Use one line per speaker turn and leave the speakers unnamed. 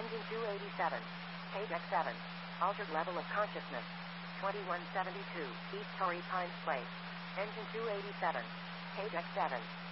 Engine 287. Page X7. Altered level of consciousness. 2172. East Torrey Pines Place. Engine 287. Page X7.